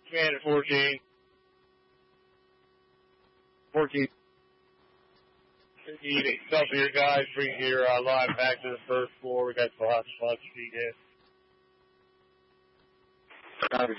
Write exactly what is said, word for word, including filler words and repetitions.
Command at fourteen. fourteen. You need a couple of your guys bring your uh, line back to the first floor. We got lots, lots of feet in.